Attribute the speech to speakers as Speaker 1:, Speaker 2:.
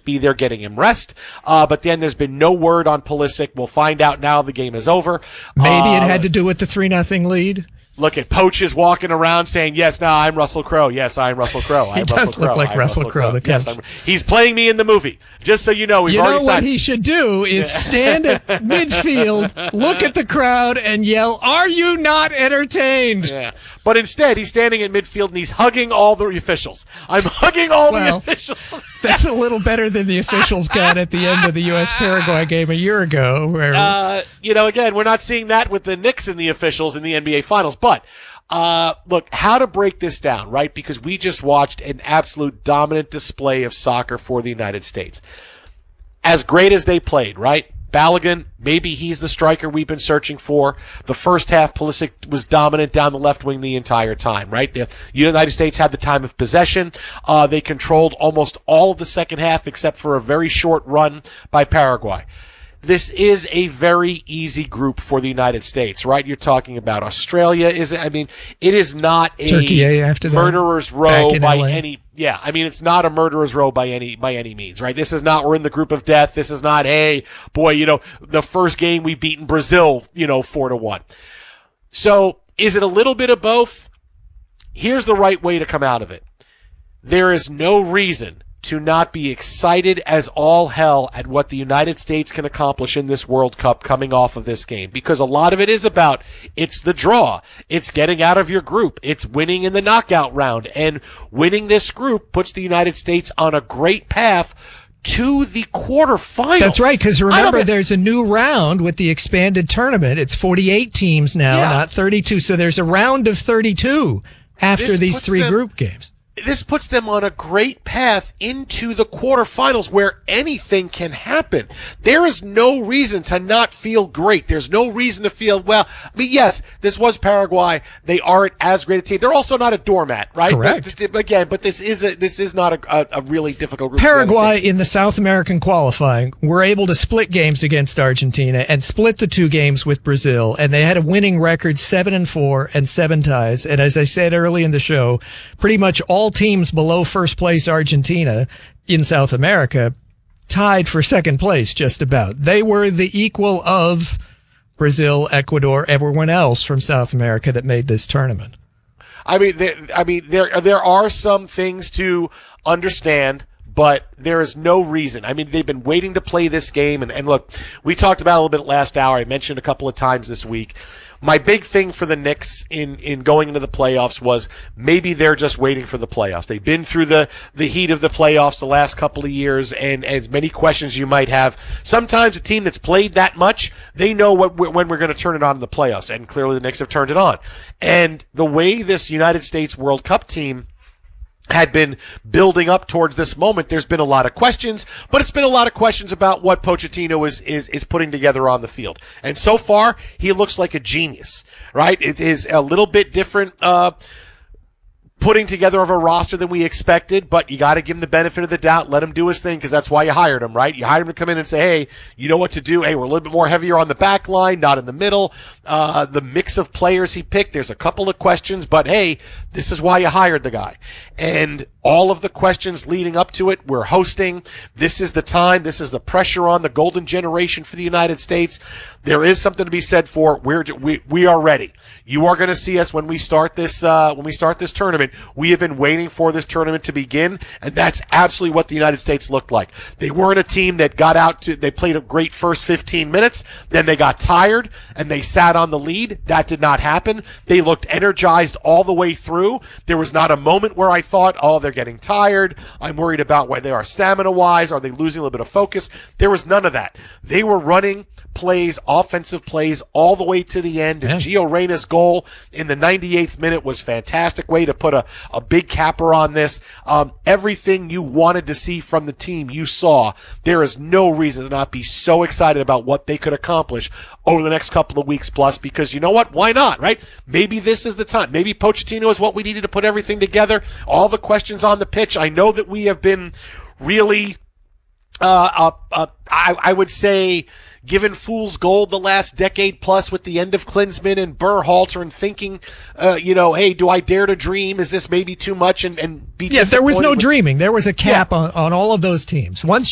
Speaker 1: just be there getting him rest. But then there's been no word on Pulisic. We'll find out now the game is over.
Speaker 2: Maybe it had to do with the 3-0 lead.
Speaker 1: Look at Poach is walking around saying, yes, no, I'm Russell Crowe. Yes, I'm Russell Crowe.
Speaker 2: He does look like Russell Crowe, the coach.
Speaker 1: Yes, he's playing me in the movie. Just so you know, we've already
Speaker 2: what he should do is stand at midfield, look at the crowd, and yell, "Are you not entertained?"
Speaker 1: Yeah. But instead, he's standing at midfield and he's hugging all the officials. I'm hugging all the officials.
Speaker 2: That's a little better than the officials got at the end of the U.S.-Paraguay game a year ago. Where,
Speaker 1: again, we're not seeing that with the Knicks and the officials in the NBA Finals. But look, how to break this down, right? Because we just watched an absolute dominant display of soccer for the United States. As great as they played, right? Balogun, maybe he's the striker we've been searching for. The first half, Pulisic was dominant down the left wing the entire time, right? The United States had the time of possession. They controlled almost all of the second half except for a very short run by Paraguay. This is a very easy group for the United States, right? You're talking about Australia. It is not a
Speaker 2: Turkey after that,
Speaker 1: murderer's row by
Speaker 2: LA.
Speaker 1: It's not a murderer's row by any means, right? This is not, we're in the group of death. This is not, hey, boy, the first game we beat in Brazil, 4-1. So is it a little bit of both? Here's the right way to come out of it. There is no reason to not be excited as all hell at what the United States can accomplish in this World Cup coming off of this game. Because a lot of it is about, it's the draw. It's getting out of your group. It's winning in the knockout round. And winning this group puts the United States on a great path to the quarterfinals.
Speaker 2: That's right, because remember, there's a new round with the expanded tournament. It's 48 teams now, not 32. So there's a round of 32 after these three group games.
Speaker 1: This puts them on a great path into the quarterfinals where anything can happen. There is no reason to not feel great. There's no reason to feel, yes, this was Paraguay. They aren't as great a team. They're also not a doormat, right?
Speaker 2: Correct.
Speaker 1: But this is not a really difficult group.
Speaker 2: Paraguay in the South American qualifying were able to split games against Argentina and split the two games with Brazil, and they had a winning record 7-4 and 7 ties. And as I said early in the show, pretty much all teams below first place Argentina in South America tied for second place just about. They were the equal of Brazil, Ecuador, everyone else from South America that made this tournament.
Speaker 1: There are some things to understand, but there is no reason. They've been waiting to play this game. And look, we talked about it a little bit last hour. I mentioned a couple of times this week. My big thing for the Knicks in going into the playoffs was maybe they're just waiting for the playoffs. They've been through the heat of the playoffs the last couple of years, and as many questions you might have, sometimes a team that's played that much, they know when we're going to turn it on in the playoffs, and clearly the Knicks have turned it on. And the way this United States World Cup team had been building up towards this moment, there's been a lot of questions, but it's been a lot of questions about what Pochettino is putting together on the field. And so far, he looks like a genius, right? It is a little bit different putting together of a roster than we expected, but you got to give him the benefit of the doubt, let him do his thing, because that's why you hired him, right? You hired him to come in and say, hey, you know what to do. Hey, we're a little bit more heavier on the back line, not in the middle. The mix of players he picked, there's a couple of questions, but hey, this is why you hired the guy. And all of the questions leading up to it, we're hosting. This is the time. This is the pressure on the golden generation for the United States. There is something to be said for we are ready. You are going to see us when we start this tournament. We have been waiting for this tournament to begin, and that's absolutely what the United States looked like. They weren't a team that they played a great first 15 minutes, then they got tired and they sat on the lead. That did not happen. They looked energized all the way through. There was not a moment where I thought, oh, they're getting tired. I'm worried about where they are stamina-wise. Are they losing a little bit of focus? There was none of that. They were running plays, offensive plays, all the way to the end. And Gio Reyna's goal in the 98th minute was a fantastic way to put a big capper on this. Everything you wanted to see from the team, you saw. There is no reason to not be so excited about what they could accomplish over the next couple of weeks plus, because you know what? Why not, right? Maybe this is the time. Maybe Pochettino is what we needed to put everything together. All the questions on the pitch. I know that we have been really, I would say, given fool's gold the last decade plus with the end of Klinsmann and Berhalter and thinking, hey, do I dare to dream? Is this maybe too much? And be
Speaker 2: Yes, there was no dreaming. There was a cap on all of those teams. Once